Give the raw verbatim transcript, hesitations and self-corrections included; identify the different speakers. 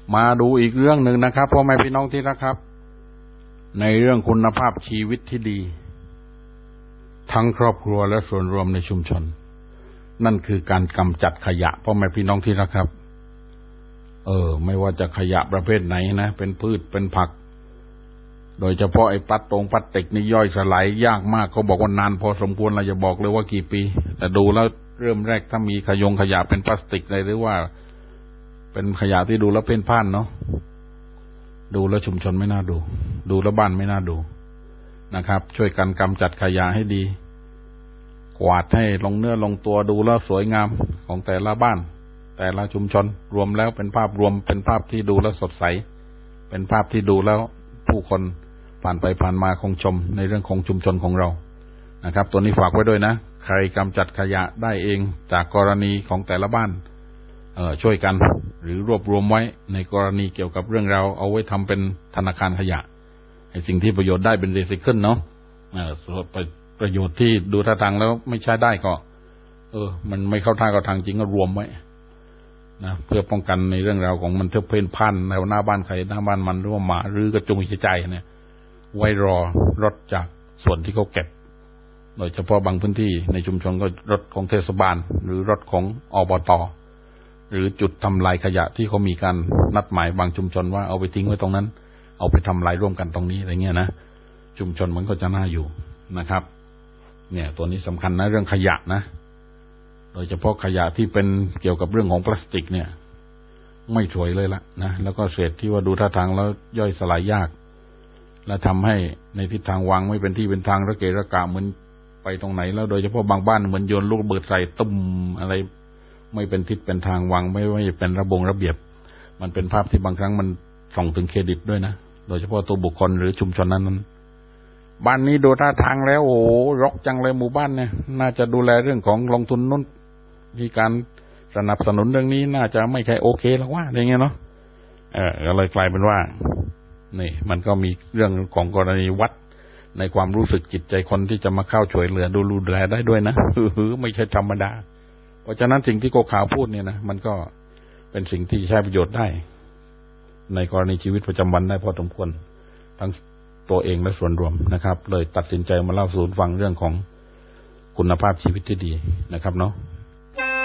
Speaker 1: มาดูอีกเรื่องหนึ่งนะครับพ่อแม่พี่น้องที่รักครับในเรื่องคุณภาพชีวิตที่ดีทั้งครอบครัวและส่วนรวมในชุมชนนั่นคือการกำจัดขยะพ่อแม่พี่น้องที่รักครับเออไม่ว่าจะขยะประเภทไหนนะเป็นพืชเป็นผักโดยเฉพาะไอ้พลาสติกพลาสติกนี่ย่อยสลายยากมากเขาบอกว่านานพอสมควรเราจะบอกเลยว่ากี่ปีแต่ดูแล้วเริ่มแรกถ้ามีขยงขยะเป็นพลาสติกอะไรหรือว่าเป็นขยะที่ดูแล้วเพ่นพ่านเนาะดูแล้วชุมชนไม่น่าดูดูแล้วบ้านไม่น่าดูนะครับช่วยกันกำจัดขยะให้ดีกวาดให้ลงเนื้อลงตัวดูแล้วสวยงามของแต่ละบ้านแต่ละชุมชนรวมแล้วเป็นภาพรวมเป็นภาพที่ดูแล้วสดใสเป็นภาพที่ดูแล้วผู้คนผ่านไปผ่านมาคงชมในเรื่องของชุมชนของเรานะครับตัวนี้ฝากไว้ด้วยนะใครกำจัดขยะได้เองจากกรณีของแต่ละบ้านเอ่อช่วยกันหรือรวบรวมไว้ในกรณีเกี่ยวกับเรื่องราวเอาไว้ทำเป็นธนาคารขยะไอ้สิ่งที่ประโยชน์ได้เป็นรีไซเคิลเนาะเอ่อประโยชน์ที่ดูท่าทางแล้วไม่ใช้ได้ก็เออมันไม่เข้าท่าเข้าทางจริงก็รวมไว้นะเพื่อป้องกันในเรื่องราวของมันเทเพนพันในหน้าบ้านใครหน้าบ้านมันหรือว่าหมาหรือกระจุงกระจายเนี่ยไว้รอรถจากส่วนที่เขาเก็บโดยเฉพาะบางพื้นที่ในชุมชนก็รถของเทศบาลหรือรถของอบต.หรือจุดทำลายขยะที่เขามีการนัดหมายบางชุมชนว่าเอาไปทิ้งไว้ตรงนั้นเอาไปทำลายร่วมกันตรงนี้อะไรเงี้ยนะชุมชนมันก็จะน่าอยู่นะครับเนี่ยตัวนี้สำคัญนะเรื่องขยะนะโดยเฉพาะขยะที่เป็นเกี่ยวกับเรื่องของพลาสติกเนี่ยไม่สวยเลยละนะแล้วก็เศษที่ว่าดูท่าทางแล้วย่อยสลายยากและทำให้ในทิศทางวางไม่เป็นที่เป็นทางระเกะระกะเหมือนไปตรงไหนแล้วโดยเฉพาะบางบ้านเหมือนโยนลูกระเบิดใส่ตุ้มอะไรไม่เป็นทิศเป็นทางวางไม่ไม่เป็นระบงระเบียบมันเป็นภาพที่บางครั้งมันส่งถึงเครดิตด้วยนะโดยเฉพาะตัวบุคคลหรือชุมชนนั้นบ้านนี้ดูท่าทางแล้วโอ้รกจังเลยหมู่บ้านเนี่ยน่าจะดูแลเรื่องของลงทุนนู้นมีการสนับสนุนเรื่องนี้น่าจะไม่ใช่โอเคแล้วว่าอย่างเงี้ยเนาะเออก็เลยกลายเป็นว่านี่มันก็มีเรื่องของกรณีวัดในความรู้สึกจิตใจคนที่จะมาเข้าช่วยเหลือดูดูแลได้ด้วยนะฮือไม่ใช่ธรรมดาเพราะฉะนั้นสิ่งที่โกขาวพูดเนี่ยนะมันก็เป็นสิ่งที่ใช้ประโยชน์ได้ในกรณีชีวิตประจำวันได้พอสมควรทั้งตัวเองและส่วนรวมนะครับเลยตัดสินใจมาเล่าสู่ฟังเรื่องของคุณภาพชีวิตที่ดีนะครับเนาะ